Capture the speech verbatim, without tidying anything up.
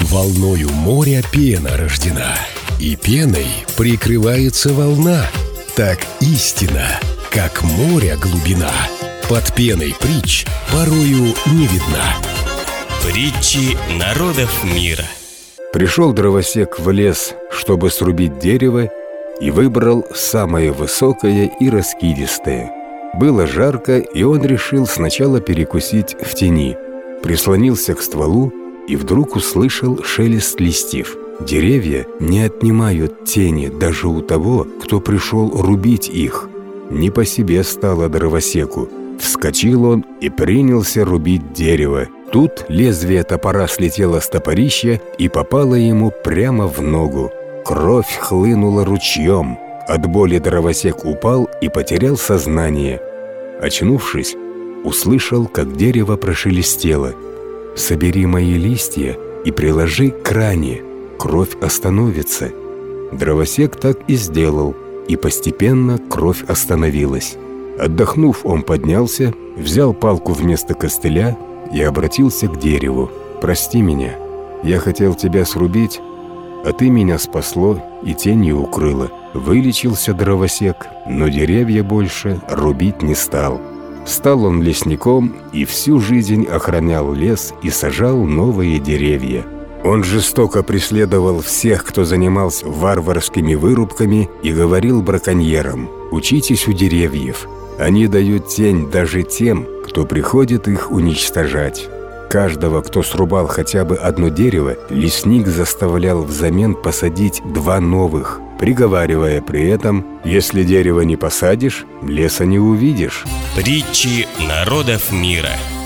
Волною моря пена рождена, и пеной прикрывается волна. Так истина, как море глубина, под пеной притч порою не видна. Притчи народов мира. Пришел дровосек в лес, чтобы срубить дерево, и выбрал самое высокое и раскидистое. Было жарко, и он решил сначала перекусить в тени. Прислонился к стволу и вдруг услышал шелест листьев. Деревья не отнимают тени даже у того, кто пришел рубить их. Не по себе стало дровосеку. Вскочил он и принялся рубить дерево. Тут лезвие топора слетело с топорища и попало ему прямо в ногу. Кровь хлынула ручьем. От боли дровосек упал и потерял сознание. Очнувшись, услышал, как дерево прошелестело. «Собери мои листья и приложи к ране. Кровь остановится». Дровосек так и сделал, и постепенно кровь остановилась. Отдохнув, он поднялся, взял палку вместо костыля и обратился к дереву. «Прости меня, я хотел тебя срубить, а ты меня спасло и тенью укрыло». Вылечился дровосек, но деревья больше рубить не стал. Стал он лесником и всю жизнь охранял лес и сажал новые деревья. Он жестоко преследовал всех, кто занимался варварскими вырубками, и говорил браконьерам: «Учитесь у деревьев, они дают тень даже тем, кто приходит их уничтожать». Каждого, кто срубал хотя бы одно дерево, лесник заставлял взамен посадить два новых, приговаривая при этом: «Если дерево не посадишь, леса не увидишь». Притчи народов мира.